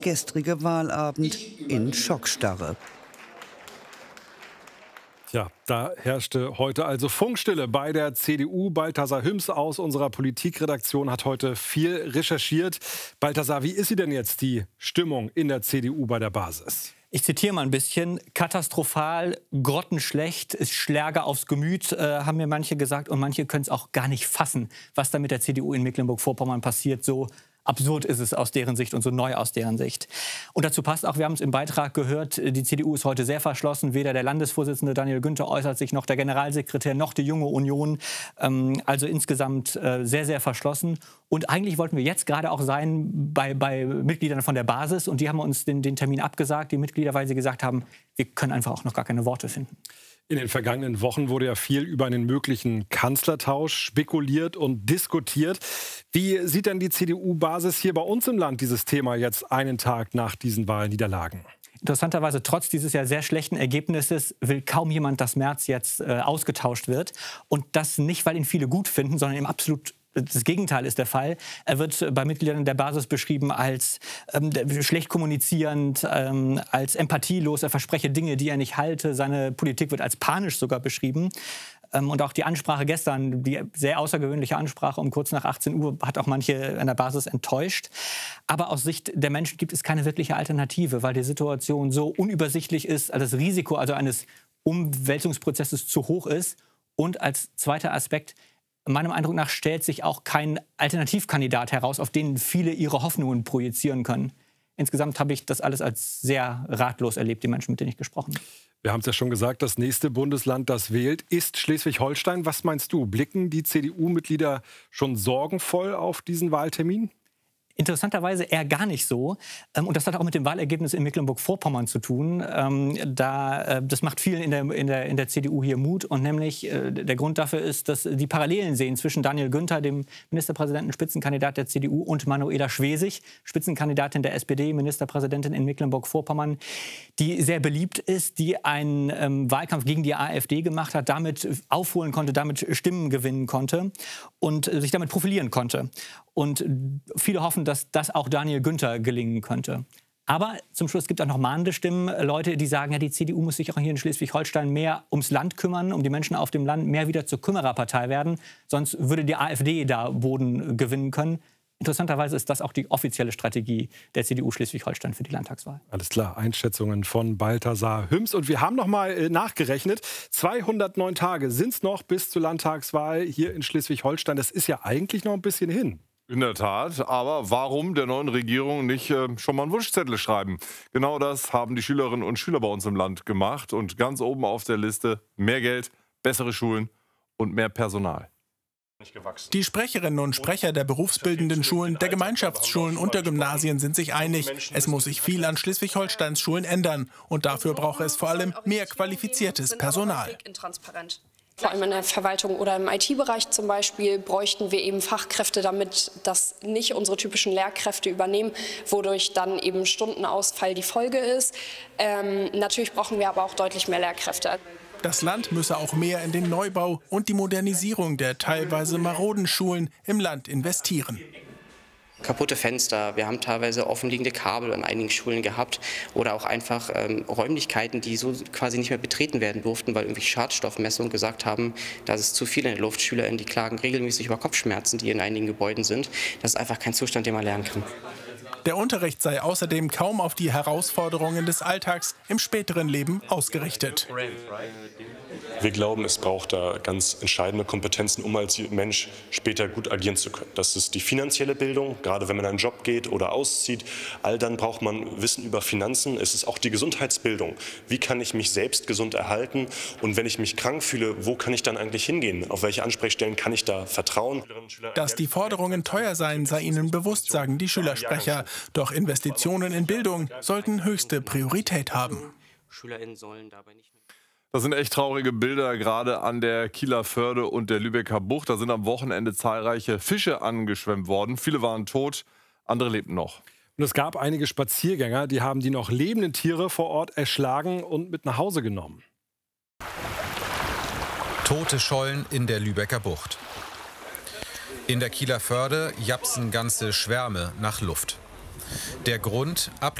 gestrige Wahlabend in Schockstarre. Ja, da herrschte heute also Funkstille bei der CDU. Balthasar Hüms aus unserer Politikredaktion hat heute viel recherchiert. Balthasar, wie ist sie denn jetzt, die Stimmung in der CDU bei der Basis? Ich zitiere mal ein bisschen. Katastrophal, grottenschlecht, ist Schläger aufs Gemüt, haben mir manche gesagt. Und manche können es auch gar nicht fassen, was da mit der CDU in Mecklenburg-Vorpommern passiert. So absurd ist es aus deren Sicht und so neu aus deren Sicht. Und dazu passt auch, wir haben es im Beitrag gehört, die CDU ist heute sehr verschlossen. Weder der Landesvorsitzende Daniel Günther äußert sich, noch der Generalsekretär, noch die Junge Union. Also insgesamt sehr, sehr verschlossen. Und eigentlich wollten wir jetzt gerade auch sein bei Mitgliedern von der Basis. Und die haben uns den Termin abgesagt, die Mitglieder, weil sie gesagt haben, wir können einfach auch noch gar keine Worte finden. In den vergangenen Wochen wurde ja viel über einen möglichen Kanzlertausch spekuliert und diskutiert. Wie sieht denn die CDU-Basis hier bei uns im Land dieses Thema jetzt einen Tag nach diesen Wahlniederlagen? Interessanterweise, trotz dieses ja sehr schlechten Ergebnisses, will kaum jemand, dass Merz jetzt ausgetauscht wird. Und das nicht, weil ihn viele gut finden, sondern im absolut das Gegenteil ist der Fall. Er wird bei Mitgliedern der Basis beschrieben als schlecht kommunizierend, als empathielos. Er verspreche Dinge, die er nicht halte. Seine Politik wird als panisch sogar beschrieben. Und auch die Ansprache gestern, die sehr außergewöhnliche Ansprache um kurz nach 18 Uhr, hat auch manche an der Basis enttäuscht. Aber aus Sicht der Menschen gibt es keine wirkliche Alternative, weil die Situation so unübersichtlich ist, das Risiko also eines Umwälzungsprozesses zu hoch ist. Und als zweiter Aspekt, meinem Eindruck nach stellt sich auch kein Alternativkandidat heraus, auf den viele ihre Hoffnungen projizieren können. Insgesamt habe ich das alles als sehr ratlos erlebt, die Menschen, mit denen ich gesprochen habe. Wir haben es ja schon gesagt, das nächste Bundesland, das wählt, ist Schleswig-Holstein. Was meinst du? Blicken die CDU-Mitglieder schon sorgenvoll auf diesen Wahltermin? Interessanterweise eher gar nicht so. Und das hat auch mit dem Wahlergebnis in Mecklenburg-Vorpommern zu tun. Das macht vielen in der CDU hier Mut. Und nämlich der Grund dafür ist, dass die Parallelen sehen zwischen Daniel Günther, dem Ministerpräsidenten, Spitzenkandidat der CDU, und Manuela Schwesig, Spitzenkandidatin der SPD, Ministerpräsidentin in Mecklenburg-Vorpommern, die sehr beliebt ist, die einen Wahlkampf gegen die AfD gemacht hat, damit aufholen konnte, damit Stimmen gewinnen konnte und sich damit profilieren konnte. Und viele hoffen, dass das auch Daniel Günther gelingen könnte. Aber zum Schluss gibt es auch noch mahnende Stimmen, Leute, die sagen, ja, die CDU muss sich auch hier in Schleswig-Holstein mehr ums Land kümmern, um die Menschen auf dem Land, mehr wieder zur Kümmererpartei werden. Sonst würde die AfD da Boden gewinnen können. Interessanterweise ist das auch die offizielle Strategie der CDU Schleswig-Holstein für die Landtagswahl. Alles klar, Einschätzungen von Balthasar Hüms. Und wir haben noch mal nachgerechnet, 209 Tage sind es noch bis zur Landtagswahl hier in Schleswig-Holstein. Das ist ja eigentlich noch ein bisschen hin. In der Tat, aber warum der neuen Regierung nicht schon mal einen Wunschzettel schreiben? Genau das haben die Schülerinnen und Schüler bei uns im Land gemacht. Und ganz oben auf der Liste mehr Geld, bessere Schulen und mehr Personal. Die Sprecherinnen und Sprecher der berufsbildenden Schulen, der Gemeinschaftsschulen und der Gymnasien sind sich einig, es muss sich viel an Schleswig-Holsteins Schulen ändern. Und dafür brauche es vor allem mehr qualifiziertes Personal. Vor allem in der Verwaltung oder im IT-Bereich zum Beispiel bräuchten wir eben Fachkräfte, damit das nicht unsere typischen Lehrkräfte übernehmen, wodurch dann eben Stundenausfall die Folge ist. Natürlich brauchen wir aber auch deutlich mehr Lehrkräfte. Das Land müsse auch mehr in den Neubau und die Modernisierung der teilweise maroden Schulen im Land investieren. Kaputte Fenster, wir haben teilweise offenliegende Kabel an einigen Schulen gehabt oder auch einfach Räumlichkeiten, die so quasi nicht mehr betreten werden durften, weil irgendwie Schadstoffmessungen gesagt haben, dass es zu viele in der Luft. SchülerInnen, die klagen regelmäßig über Kopfschmerzen, die in einigen Gebäuden sind. Das ist einfach kein Zustand, den man lernen kann. Der Unterricht sei außerdem kaum auf die Herausforderungen des Alltags im späteren Leben ausgerichtet. Wir glauben, es braucht da ganz entscheidende Kompetenzen, um als Mensch später gut agieren zu können. Das ist die finanzielle Bildung, gerade wenn man in einen Job geht oder auszieht. All dann braucht man Wissen über Finanzen. Es ist auch die Gesundheitsbildung. Wie kann ich mich selbst gesund erhalten? Und wenn ich mich krank fühle, wo kann ich dann eigentlich hingehen? Auf welche Ansprechstellen kann ich da vertrauen? Dass die Forderungen teuer seien, sei ihnen bewusst, sagen die Schülersprecher. Doch Investitionen in Bildung sollten höchste Priorität haben. SchülerInnen sollen dabei nicht mehr. Das sind echt traurige Bilder, gerade an der Kieler Förde und der Lübecker Bucht. Da sind am Wochenende zahlreiche Fische angeschwemmt worden. Viele waren tot, andere lebten noch. Und es gab einige Spaziergänger, die haben die noch lebenden Tiere vor Ort erschlagen und mit nach Hause genommen. Tote Schollen in der Lübecker Bucht. In der Kieler Förde japsen ganze Schwärme nach Luft. Der Grund: